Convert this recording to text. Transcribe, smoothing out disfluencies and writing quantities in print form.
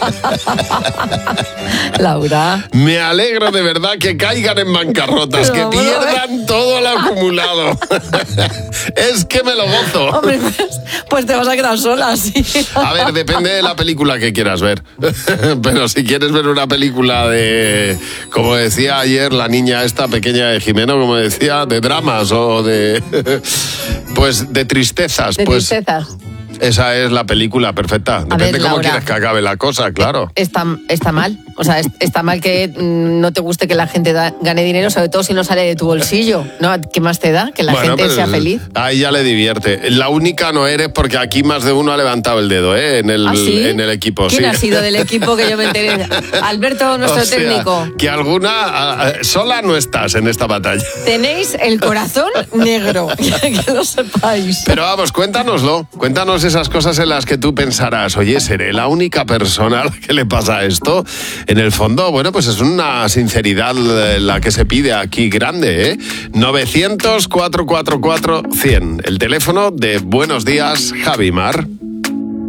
Laura. Me alegro de verdad que caigan en bancarrotas, que pierdan todo lo acumulado. Es que me lo gozo. Hombre, pues te vas a quedar sola, sí. A ver, depende de la película que quieras ver. Pero si quieres ver una película de, como decía ayer la niña esta pequeña de Jimeno, como decía, de dramas o de, pues de tristezas. De pues, tristezas. Esa es la película perfecta. Depende ver, cómo Laura, quieres que acabe la cosa, claro. Está mal. O sea, está mal que no te guste que la gente gane dinero, sobre todo si no sale de tu bolsillo. ¿No? ¿Qué más te da? Que la gente sea feliz. Ahí ya le divierte. La única no eres porque aquí más de uno ha levantado el dedo, ¿eh? En el equipo. ¿Quién sí. ha sido del equipo que yo me enteré? Alberto, nuestro técnico. Que alguna sola no estás en esta batalla. Tenéis el corazón negro, que lo sepáis. Pero vamos, cuéntanoslo. Cuéntanos esas cosas en las que tú pensarás, oye, ¿seré la única persona a la que le pasa esto? En el fondo, bueno, pues es una sinceridad la que se pide aquí grande, ¿eh? 900-444-100, el teléfono de Buenos Días, Javi Mar.